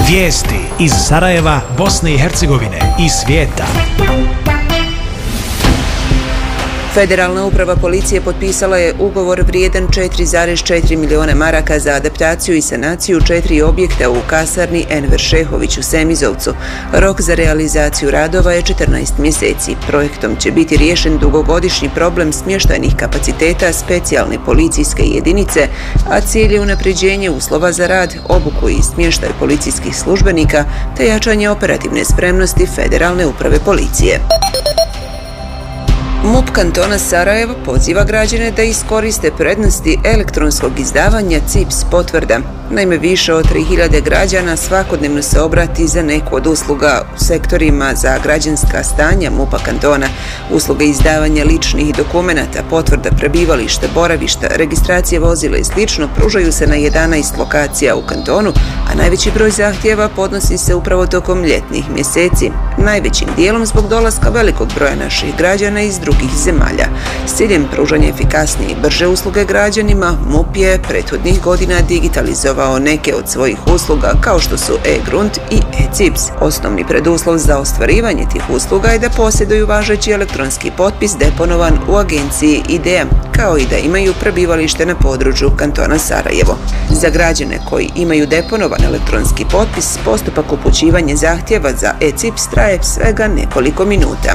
Vijesti iz Sarajeva, Bosne i Hercegovine i svijeta. Federalna uprava policije potpisala je ugovor vrijedan 4,4 milijuna maraka za adaptaciju i sanaciju 4 objekta u kasarni Enver Šehović u Semizovcu. Rok za realizaciju radova je 14 mjeseci. Projektom će biti riješen dugogodišnji problem smještajnih kapaciteta specijalne policijske jedinice, a cilj je unapređenje uslova za rad, obuku i smještaj policijskih službenika te jačanje operativne spremnosti Federalne uprave policije. MUP kantona Sarajevo poziva građane da iskoriste prednosti elektronskog izdavanja CIPS potvrda. Naime, više od 3000 građana svakodnevno se obrati za neku od usluga u sektorima za građanska stanja MUP-a kantona. Usluge izdavanja ličnih dokumenata, potvrda prebivališta, boravišta, registracije vozila i sl. Pružaju se na 11 lokacija u kantonu, a najveći broj zahtjeva podnosi se upravo tokom ljetnih mjeseci. Najvećim dijelom zbog dolaska velikog broja naših građana iz drugih zemalja. S ciljem pružanja efikasnije i brže usluge građanima, MUP je prethodnih godina digitalizovao neke od svojih usluga kao što su e-grunt i e-CIPS. Osnovni preduslov za ostvarivanje tih usluga je da posjeduju važeći elektronski potpis deponovan u agenciji IDEA, kao i da imaju prebivalište na području kantona Sarajevo. Za građane koji imaju deponovan elektronski potpis, postupak upućivanja zahtjeva za e-CIPS traje svega nekoliko minuta.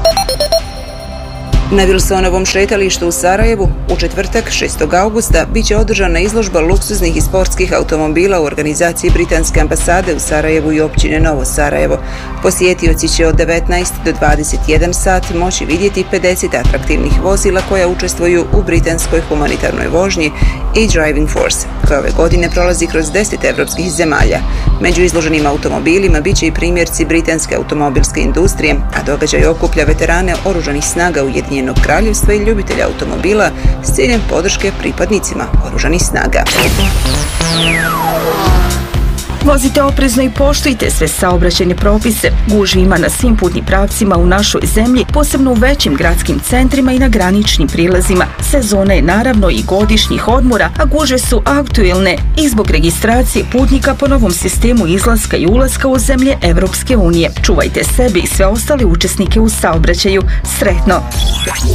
Na Wilsonovom šetalištu u Sarajevu u četvrtak 6. augusta bit će održana izložba luksuznih i sportskih automobila u organizaciji Britanske ambasade u Sarajevu i općine Novo Sarajevo. Posjetioci će od 19 do 21 sat moći vidjeti 50 atraktivnih vozila koja učestvuju u britanskoj humanitarnoj vožnji i Driving Force, koja ove godine prolazi kroz 10 evropskih zemalja. Među izloženim automobilima bit će i primjerci britanske automobilske industrije, a događaj okuplja veterane oružanih snaga Ujedinjenog Kraljevstva i ljubitelja automobila s ciljem podrške pripadnicima oružanih snaga. Vozite oprezno i poštujte sve saobraćajne propise. Gužvi ima na svim putnim pravcima u našoj zemlji, posebno u većim gradskim centrima i na graničnim prilazima. Sezona je naravno i godišnjih odmora, a gužve su aktuelne i zbog registracije putnika po novom sistemu izlaska i ulaska u zemlje Evropske unije. Čuvajte sebe i sve ostale učesnike u saobraćaju. Sretno!